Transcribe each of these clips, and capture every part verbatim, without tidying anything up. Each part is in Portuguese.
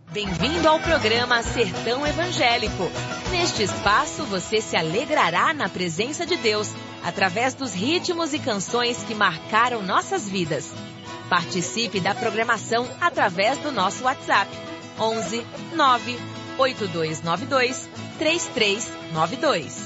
Bem-vindo ao programa Sertão Evangélico. Neste espaço você se alegrará na presença de Deus, através dos ritmos e canções que marcaram nossas vidas. Participe da programação através do nosso WhatsApp, onze nove oito dois nove dois três três nove dois.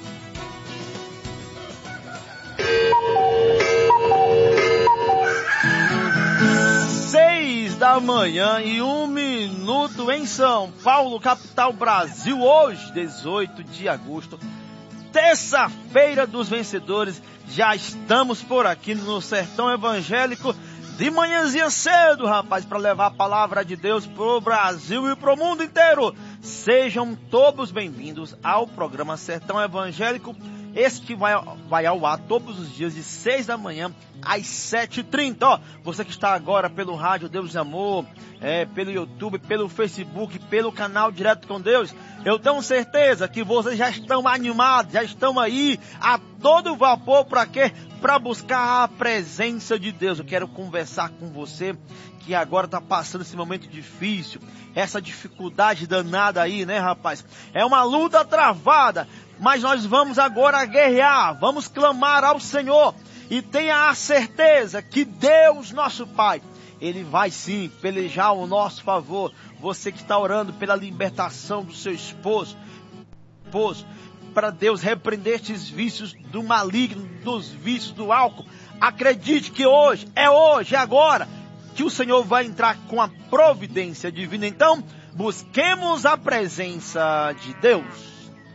Seis da manhã e um minuto em São Paulo, capital Brasil, hoje, dezoito de agosto, terça-feira dos vencedores. Já estamos por aqui no Sertão Evangélico, de manhãzinha cedo, rapaz, para levar a palavra de Deus pro Brasil e pro mundo inteiro. Sejam todos bem-vindos ao programa Sertão Evangélico, esse que vai, vai ao ar todos os dias de seis da manhã às sete e trinta. Ó, você que está agora pelo rádio Deus e Amor, é, pelo YouTube, pelo Facebook, pelo canal Direto com Deus, eu tenho certeza que vocês já estão animados, já estão aí a todo vapor. Para quê? Para buscar a presença de Deus. Eu quero conversar com você que agora está passando esse momento difícil, essa dificuldade danada aí, né, rapaz? É uma luta travada, mas nós vamos agora guerrear, vamos clamar ao Senhor. E tenha a certeza que Deus, nosso Pai, Ele vai sim pelejar ao nosso favor. Você que está orando pela libertação do seu esposo, esposo, para Deus repreender estes vícios do maligno, dos vícios do álcool, acredite que hoje, é hoje, é agora, que o Senhor vai entrar com a providência divina. Então, busquemos a presença de Deus.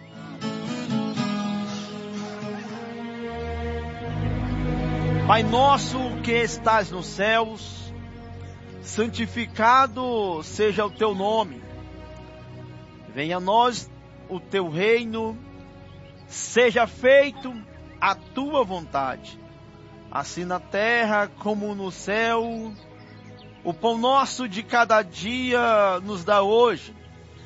Pai nosso que estás nos céus, santificado seja o teu nome. Venha a nós o teu reino, seja feito a tua vontade, assim na terra como no céu. O pão nosso de cada dia nos dá hoje.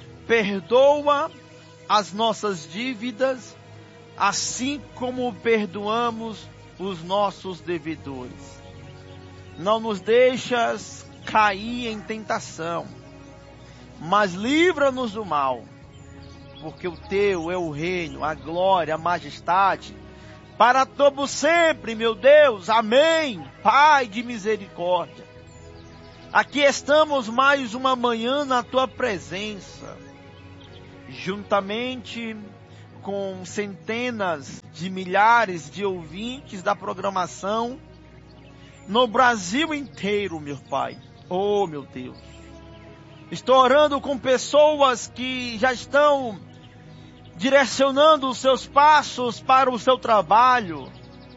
Perdoa as nossas dívidas, assim como perdoamos os nossos devedores. Não nos deixas cair em tentação, mas livra-nos do mal, porque o teu é o reino, a glória, a majestade, para todo sempre, meu Deus. Amém. Pai de misericórdia, aqui estamos mais uma manhã na tua presença, juntamente com centenas de milhares de ouvintes da programação no Brasil inteiro, meu Pai. Oh, meu Deus. Estou orando com pessoas que já estão direcionando os seus passos para o seu trabalho.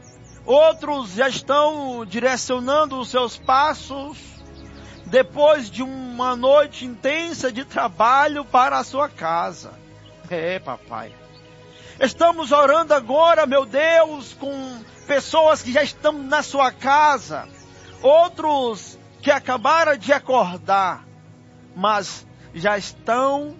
Outros já estão direcionando os seus passos depois de uma noite intensa de trabalho para a sua casa. É, papai. Estamos orando agora, meu Deus, com pessoas que já estão na sua casa, outros que acabaram de acordar, mas já estão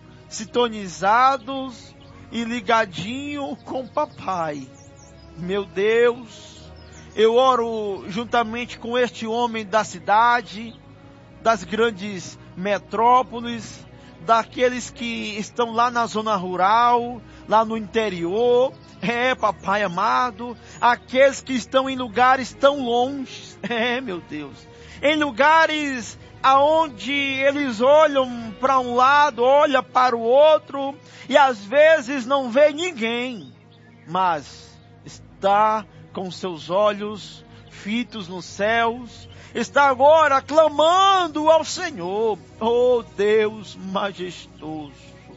sintonizados e ligadinho com papai. Meu Deus, eu oro juntamente com este homem da cidade, das grandes metrópoles, daqueles que estão lá na zona rural, lá no interior, é, papai amado, aqueles que estão em lugares tão longe, é, meu Deus, em lugares aonde eles olham para um lado, olham para o outro, e às vezes não vê ninguém, mas está com seus olhos fitos nos céus, está agora clamando ao Senhor. Oh Deus majestoso,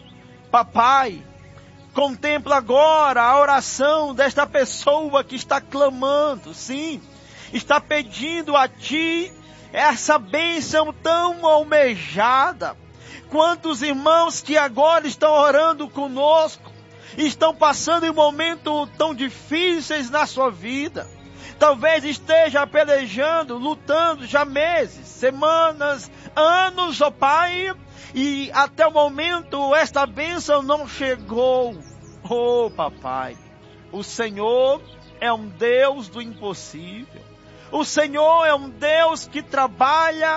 papai, contempla agora a oração desta pessoa que está clamando, sim, está pedindo a Ti essa bênção tão almejada. Quantos irmãos que agora estão orando conosco, estão passando em momentos tão difíceis na sua vida. Talvez esteja pelejando, lutando já meses, semanas, anos, ó Pai, e até o momento esta bênção não chegou. Oh, papai, o Senhor é um Deus do impossível. O Senhor é um Deus que trabalha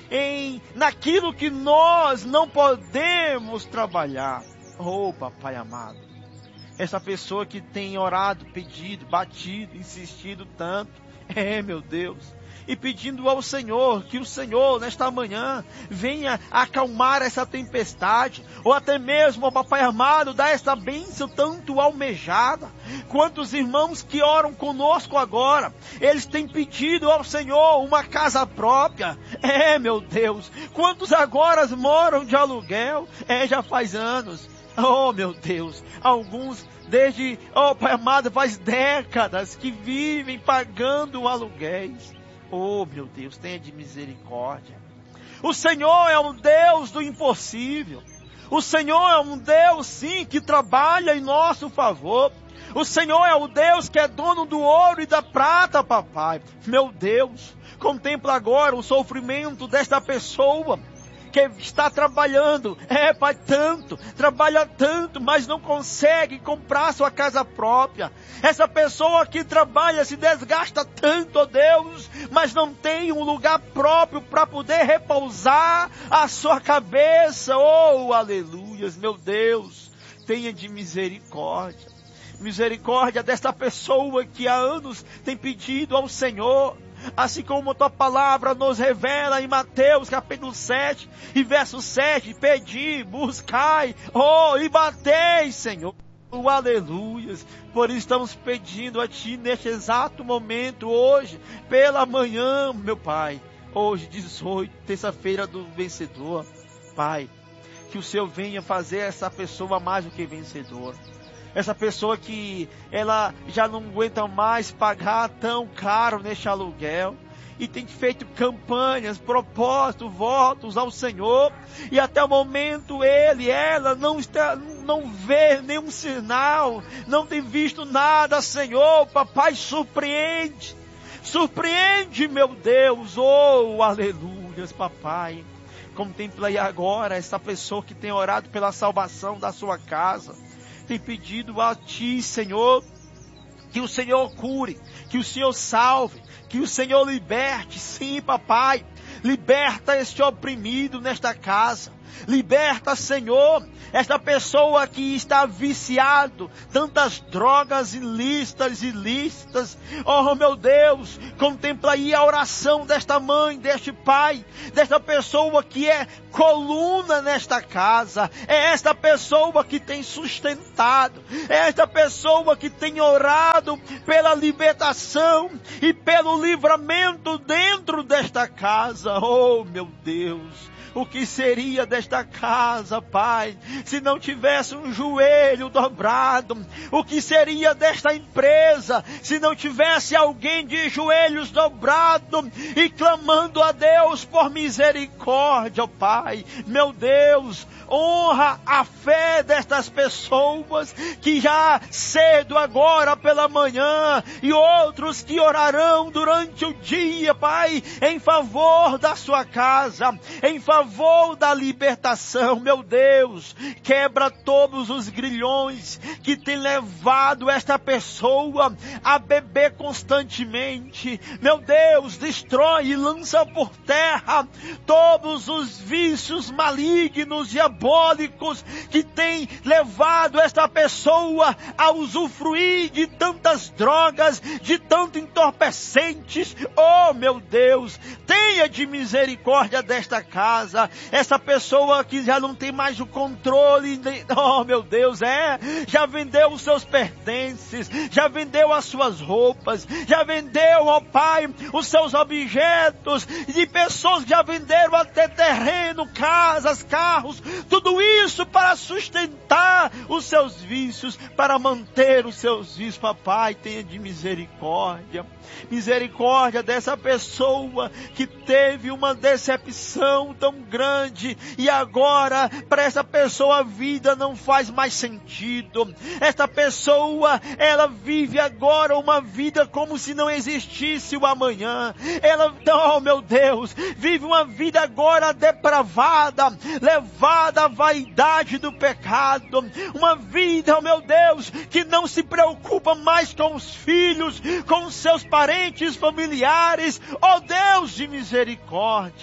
em, naquilo que nós não podemos trabalhar. Oh, papai amado, essa pessoa que tem orado, pedido, batido, insistido tanto, é, meu Deus, e pedindo ao Senhor, que o Senhor, nesta manhã, venha acalmar essa tempestade, ou até mesmo, ó papai amado, dar essa bênção tanto almejada. Quantos irmãos que oram conosco agora, eles têm pedido ao Senhor uma casa própria. É, meu Deus, quantos agora moram de aluguel? É, já faz anos. Oh, meu Deus, alguns desde, oh pai amado, faz décadas que vivem pagando aluguéis. Oh, meu Deus, tenha de misericórdia. O Senhor é um Deus do impossível. O Senhor é um Deus, sim, que trabalha em nosso favor. O Senhor é o Deus que é dono do ouro e da prata, papai. Meu Deus, contempla agora o sofrimento desta pessoa que está trabalhando, é pai, tanto, trabalha tanto, mas não consegue comprar sua casa própria. Essa pessoa que trabalha se desgasta tanto, ó Deus, mas não tem um lugar próprio para poder repousar a sua cabeça. Oh, aleluias, meu Deus, tenha de misericórdia. Misericórdia desta pessoa que há anos tem pedido ao Senhor, assim como a tua palavra nos revela em Mateus capítulo sete e verso sete, pedi, buscai, oh, e batei, Senhor. Oh, aleluias. Por isso estamos pedindo a Ti neste exato momento, hoje, pela manhã, meu Pai, hoje dezoito, terça-feira do vencedor. Pai, que o Senhor venha fazer essa pessoa mais do que vencedora. Essa pessoa que ela já não aguenta mais pagar tão caro neste aluguel. E tem feito campanhas, propósitos, votos ao Senhor. E até o momento ele, ela não, está, não vê nenhum sinal. Não tem visto nada, Senhor. Papai, surpreende. Surpreende, meu Deus. Oh, aleluias, papai. Contempla aí agora essa pessoa que tem orado pela salvação da sua casa. Tem pedido a Ti, Senhor, que o Senhor cure, que o Senhor salve, que o Senhor liberte. Sim, papai, liberta este oprimido nesta casa. Liberta, Senhor, esta pessoa que está viciado, tantas drogas ilícitas, ilícitas. Oh, meu Deus, contempla aí a oração desta mãe, deste pai, desta pessoa que é coluna nesta casa. É esta pessoa que tem sustentado, é esta pessoa que tem orado pela libertação e pelo livramento dentro desta casa. Oh, meu Deus, o que seria desta casa, Pai, se não tivesse um joelho dobrado? O que seria desta empresa, se não tivesse alguém de joelhos dobrados e clamando a Deus por misericórdia, oh, Pai? Meu Deus, honra a fé destas pessoas que já cedo agora pela manhã e outros que orarão durante o dia, Pai, em favor da sua casa, em favor da libertação. Meu Deus, quebra todos os grilhões que tem levado esta pessoa a beber constantemente. Meu Deus, destrói e lança por terra todos os vícios malignos, diabólicos que tem levado esta pessoa a usufruir de tantas drogas, de tanto entorpecentes. Oh, meu Deus, tenha de misericórdia desta casa. Essa pessoa que já não tem mais o controle, oh meu Deus, é, já vendeu os seus pertences, já vendeu as suas roupas, já vendeu, ó Pai, os seus objetos, de pessoas que já venderam até terreno, casas, carros, tudo isso para sustentar os seus vícios, para manter os seus vícios. Papai, tenha de misericórdia, misericórdia dessa pessoa que teve uma decepção tão grande e agora para essa pessoa a vida não faz mais sentido. Esta pessoa, ela vive agora uma vida como se não existisse o amanhã. Ela, oh meu Deus, vive uma vida agora depravada, levada à vaidade do pecado, uma vida, oh meu Deus, que não se preocupa mais com os filhos, com os seus parentes, familiares. Oh Deus de misericórdia,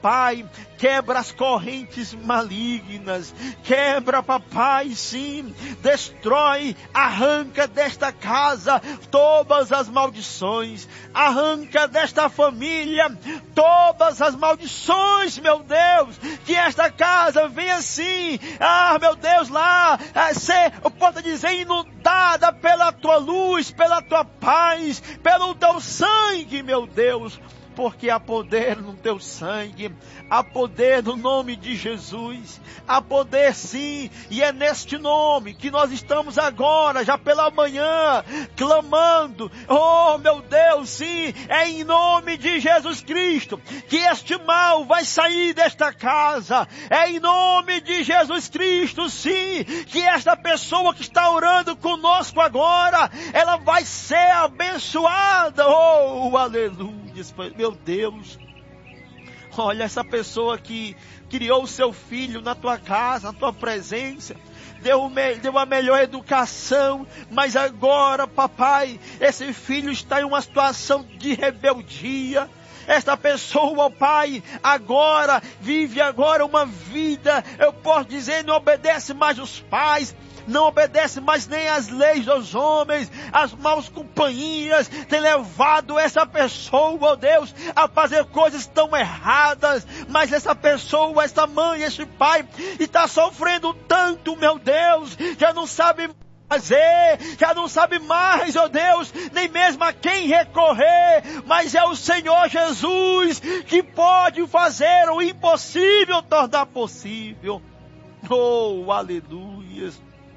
papai, quebra as correntes malignas, quebra, papai, sim, destrói, arranca desta casa todas as maldições, arranca desta família todas as maldições, meu Deus, que esta casa venha assim, ah, meu Deus, lá, a ser, eu posso dizer, inundada pela tua luz, pela tua paz, pelo teu sangue, meu Deus, porque há poder no teu sangue, há poder no nome de Jesus, há poder sim, e é neste nome que nós estamos agora, já pela manhã, clamando, oh meu Deus, sim, é em nome de Jesus Cristo, que este mal vai sair desta casa, é em nome de Jesus Cristo, sim, que esta pessoa que está orando conosco agora, ela vai ser abençoada, oh aleluia. Meu Deus, olha essa pessoa que criou o seu filho na tua casa, na tua presença, deu, me, deu a melhor educação, mas agora, papai, esse filho está em uma situação de rebeldia. Esta pessoa, ó Pai, agora, vive agora uma vida, eu posso dizer, não obedece mais os pais, não obedece mais nem às leis dos homens, as maus companhias, tem levado essa pessoa, ó Deus, a fazer coisas tão erradas, mas essa pessoa, essa mãe, esse pai, está sofrendo tanto, meu Deus, já não sabe fazer, já não sabe mais, ó Deus, nem mesmo a quem recorrer, mas é o Senhor Jesus que pode fazer o impossível tornar possível. Oh, aleluia,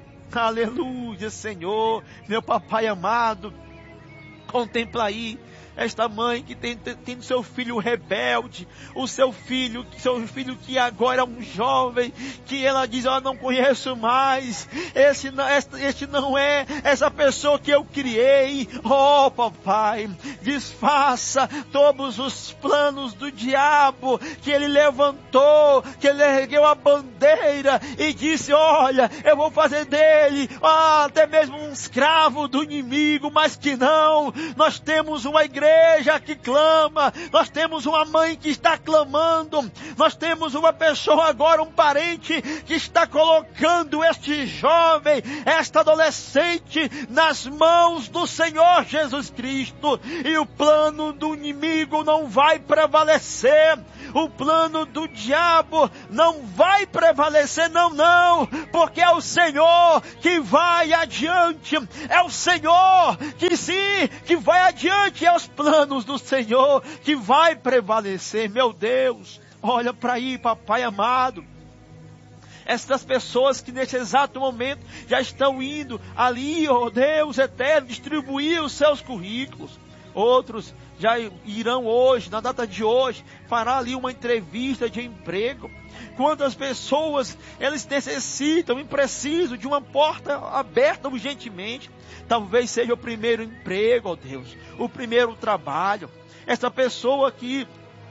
aleluia, Senhor, meu papai amado, contempla aí esta mãe que tem, tem seu filho rebelde, o seu filho, seu filho que agora é um jovem, que ela diz, eu não conheço mais, esse, este, este não é essa pessoa que eu criei. Oh papai, desfaça todos os planos do diabo, que ele levantou, que ele ergueu a bandeira e disse, olha, eu vou fazer dele ah, até mesmo um escravo do inimigo, mas que não, nós temos uma igreja igreja que clama, nós temos uma mãe que está clamando, nós temos uma pessoa agora, um parente que está colocando este jovem, esta adolescente nas mãos do Senhor Jesus Cristo, e o plano do inimigo não vai prevalecer, o plano do diabo não vai prevalecer, não, não, porque é o Senhor que vai adiante, é o Senhor que sim, que vai adiante, é os planos do Senhor que vai prevalecer, meu Deus, olha para aí, papai amado, estas pessoas que nesse exato momento já estão indo ali, ó Deus eterno, distribuir os seus currículos, outros já irão hoje, na data de hoje, fará ali uma entrevista de emprego. Quantas pessoas, eles necessitam e precisam de uma porta aberta urgentemente. Talvez seja o primeiro emprego, ó Deus, o primeiro trabalho. Essa pessoa que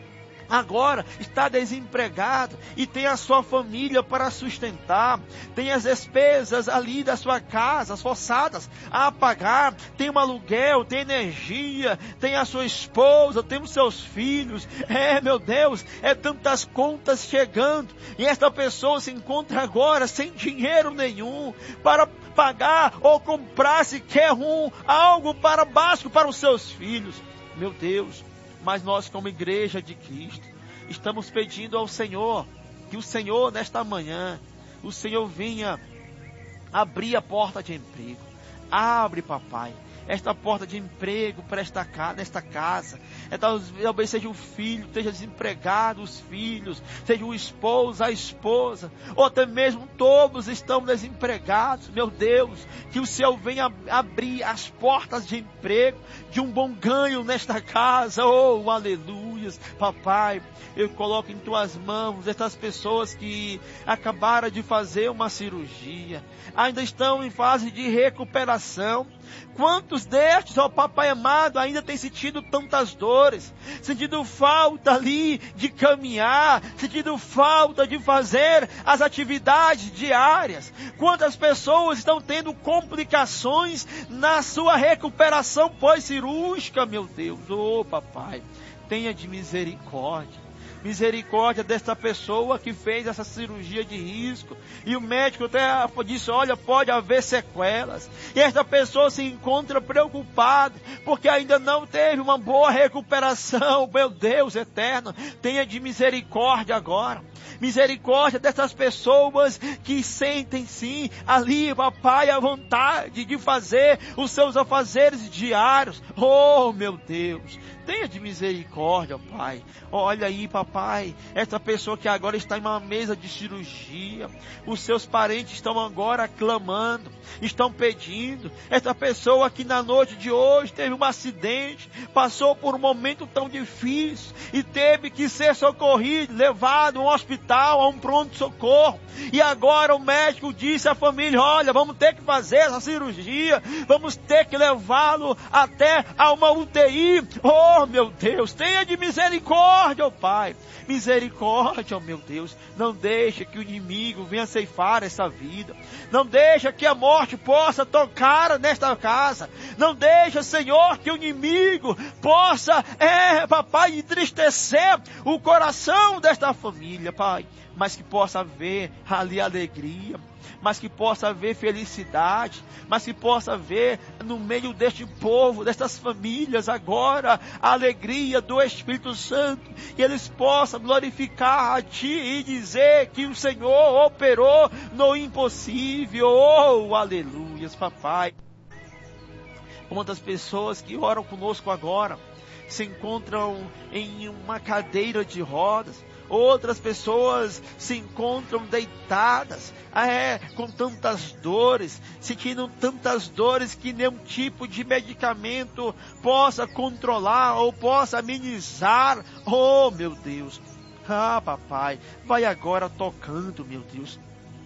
agora está desempregado e tem a sua família para sustentar, tem as despesas ali da sua casa, as forçadas a pagar, tem um aluguel, tem energia, tem a sua esposa, tem os seus filhos, é meu Deus, é tantas contas chegando, e esta pessoa se encontra agora sem dinheiro nenhum para pagar ou comprar sequer um, algo para básico para os seus filhos, meu Deus. Mas nós, como igreja de Cristo, estamos pedindo ao Senhor, que o Senhor, nesta manhã, o Senhor venha abrir a porta de emprego. Abre, papai, esta porta de emprego para esta casa, nesta casa. Talvez seja o filho, seja desempregado, os filhos, seja o esposo, a esposa, ou até mesmo todos estão desempregados. Meu Deus, que o Senhor venha abrir as portas de emprego, de um bom ganho nesta casa. Oh, aleluia, papai, eu coloco em tuas mãos estas pessoas que acabaram de fazer uma cirurgia, ainda estão em fase de recuperação. Quantos destes, ó papai amado, ainda têm sentido tantas dores, sentido falta ali de caminhar, sentido falta de fazer as atividades diárias. Quantas pessoas estão tendo complicações na sua recuperação pós-cirúrgica, meu Deus. Oh papai, tenha de misericórdia. Misericórdia desta pessoa que fez essa cirurgia de risco. E o médico até disse, olha, pode haver sequelas. E esta pessoa se encontra preocupada, porque ainda não teve uma boa recuperação. Meu Deus eterno, tenha de misericórdia agora. Misericórdia dessas pessoas que sentem sim ali, papai, a vontade de fazer os seus afazeres diários. Oh, meu Deus, tenha de misericórdia, Pai. Olha aí, papai, essa pessoa que agora está em uma mesa de cirurgia, os seus parentes estão agora clamando, estão pedindo. Essa pessoa que na noite de hoje teve um acidente, passou por um momento tão difícil e teve que ser socorrido, levado a um hospital, a um pronto-socorro. E agora o médico disse à família, olha, vamos ter que fazer essa cirurgia, vamos ter que levá-lo até a uma U T I. Oh, meu Deus, tenha de misericórdia, oh Pai. Misericórdia, oh meu Deus. Não deixe que o inimigo venha ceifar essa vida. Não deixe que a morte possa tocar nesta casa. Não deixe, Senhor, que o inimigo possa, é, papai, entristecer o coração desta família, Pai. Mas que possa haver ali alegria, mas que possa haver felicidade, mas que possa haver no meio deste povo, destas famílias agora, a alegria do Espírito Santo, que eles possam glorificar a Ti e dizer que o Senhor operou no impossível. Oh, aleluias, papai. Quantas pessoas que oram conosco agora se encontram em uma cadeira de rodas, outras pessoas se encontram deitadas, é, com tantas dores, sentindo tantas dores que nenhum tipo de medicamento possa controlar ou possa amenizar. Oh, meu Deus. Ah, papai, vai agora tocando, meu Deus.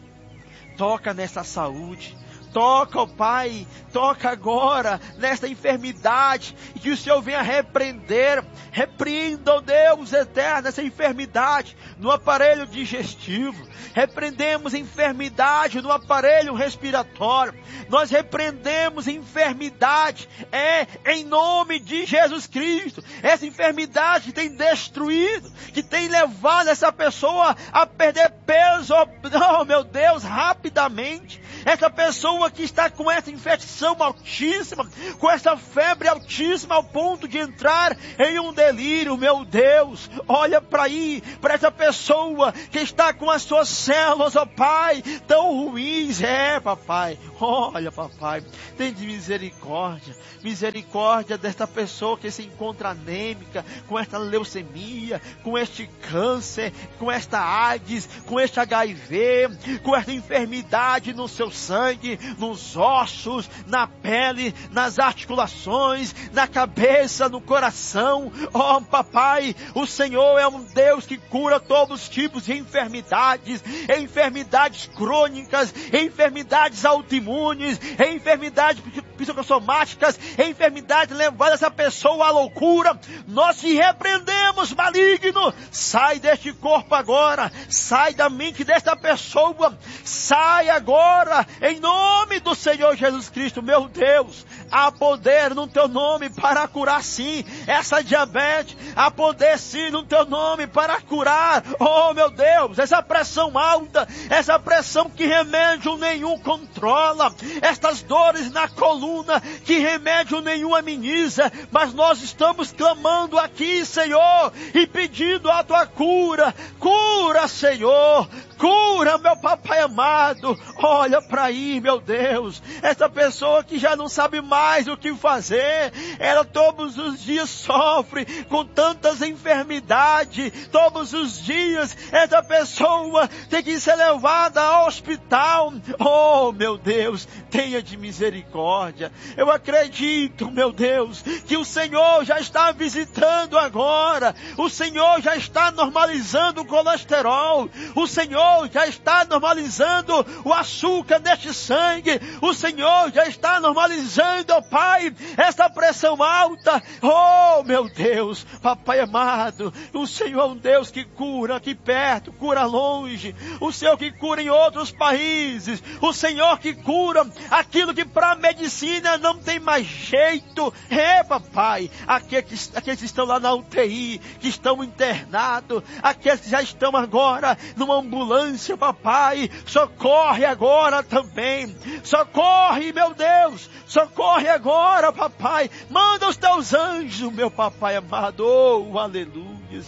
Toca nessa saúde. Toca, ó Pai, toca agora nesta enfermidade, e que o Senhor venha repreender, repreenda, ó Deus eterno, essa enfermidade no aparelho digestivo. Repreendemos enfermidade no aparelho respiratório. Nós repreendemos enfermidade, é, em nome de Jesus Cristo. Essa enfermidade que tem destruído, que tem levado essa pessoa a perder peso, oh meu Deus, rapidamente. Essa pessoa que está com essa infecção altíssima, com essa febre altíssima ao ponto de entrar em um delírio, meu Deus, olha para aí, para essa pessoa que está com as suas células, ó Pai, tão ruins, é papai, olha papai, tem de misericórdia, misericórdia desta pessoa que se encontra anêmica, com esta leucemia, com este câncer, com esta AIDS, com este H I V, com esta enfermidade no seu sangue, nos ossos, na pele, nas articulações, na cabeça, no coração. Oh, papai, o Senhor é um Deus que cura todos os tipos de enfermidades, enfermidades crônicas, enfermidades autoimunes, enfermidades psicossomáticas, enfermidades levando essa pessoa à loucura. Nós te repreendemos, maligno, sai deste corpo agora, sai da mente desta pessoa, sai agora, em nome do Senhor Jesus Cristo. Meu Deus, há poder no teu nome para curar sim essa diabetes, há poder sim no teu nome para curar, oh meu Deus, essa pressão alta, essa pressão que remédio nenhum controla, estas dores na coluna que remédio nenhum ameniza, mas nós estamos clamando aqui, Senhor, e pedindo a tua cura, cura, Senhor, cura, meu papai amado. Olha para aí, meu Deus, essa pessoa que já não sabe mais o que fazer, ela todos os dias sofre com tantas enfermidades, todos os dias essa pessoa tem que ser levada ao hospital. Oh, meu Deus, tenha de misericórdia. Eu acredito, meu Deus, que o Senhor já está visitando agora, o Senhor já está normalizando o colesterol, o Senhor Senhor já está normalizando o açúcar neste sangue. O Senhor já está normalizando, ó Pai, essa pressão alta. Oh, meu Deus, Papai amado, o Senhor é um Deus que cura aqui perto, cura longe. O Senhor que cura em outros países. O Senhor que cura aquilo que para a medicina não tem mais jeito. É, Papai, aqueles, aqueles que estão lá na U T I, que estão internados, aqueles que já estão agora numa ambulância, Papai, socorre agora também. Socorre, meu Deus, socorre agora, Papai. Manda os teus anjos, meu Papai amado. Oh, aleluia.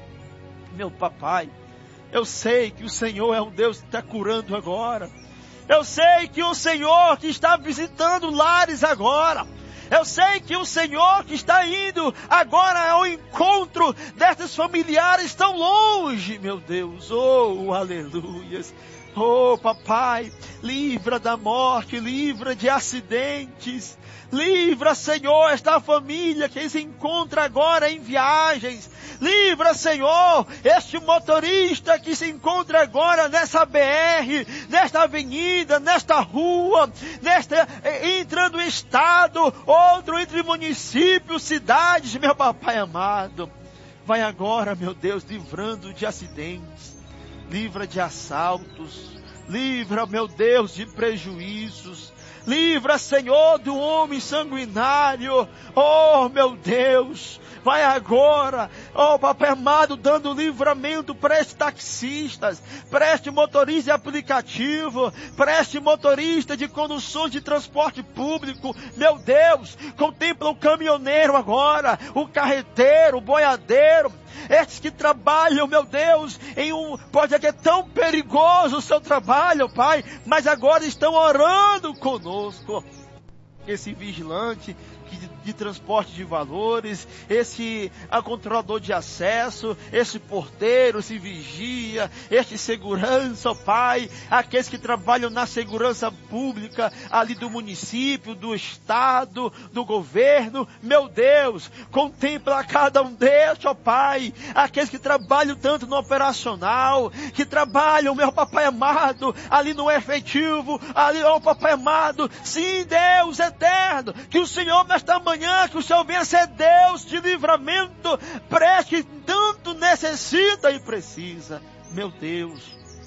Meu Papai, eu sei que o Senhor é um Deus que está curando agora. Eu sei que o Senhor que está visitando lares agora. Eu sei que o Senhor que está indo agora ao encontro destes familiares tão longe, meu Deus. Oh, aleluias. Oh, Papai, livra da morte, livra de acidentes. Livra, Senhor, esta família que se encontra agora em viagens. Livra, Senhor, este motorista que se encontra agora nessa B R, nesta avenida, nesta rua, nesta, entrando em estado, outro entre municípios, cidades, meu Papai amado. Vai agora, meu Deus, livrando de acidentes, livra de assaltos, livra, meu Deus, de prejuízos. Livra, Senhor, do homem sanguinário. Oh, meu Deus, vai agora, oh, Papai amado, dando livramento para estes taxistas, para este motorista de aplicativo, para este motorista de conduções de transporte público. Meu Deus, contempla o caminhoneiro agora, o carreteiro, o boiadeiro, estes que trabalham, meu Deus, em um, pode ser que é tão perigoso o seu trabalho, Pai, mas agora estão orando conosco. Esse vigilante de, de transporte de valores, esse a controlador de acesso, esse porteiro, esse vigia, este segurança, ó Pai, aqueles que trabalham na segurança pública ali do município, do estado, do governo. Meu Deus, contempla cada um deles, ó Pai, aqueles que trabalham tanto no operacional, que trabalham, meu Papai amado, ali no efetivo, ali, ó Papai amado. Sim, Deus eterno, que o Senhor nesta manhã, que o Senhor venha ser Deus de livramento para que tanto necessita e precisa. Meu Deus,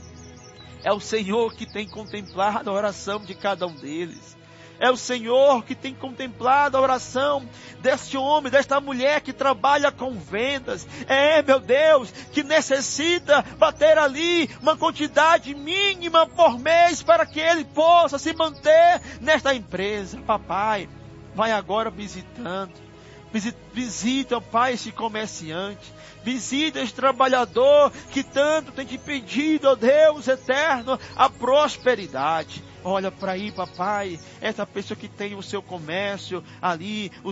é o Senhor que tem contemplado a oração de cada um deles. É o Senhor que tem contemplado a oração deste homem, desta mulher que trabalha com vendas. É, meu Deus, que necessita bater ali uma quantidade mínima por mês para que ele possa se manter nesta empresa. Papai, vai agora visitando. Visita, ó Pai, esse comerciante. Visita esse trabalhador que tanto tem te pedido, ó Deus eterno, a prosperidade. Olha para aí, Papai, essa pessoa que tem o seu comércio ali, o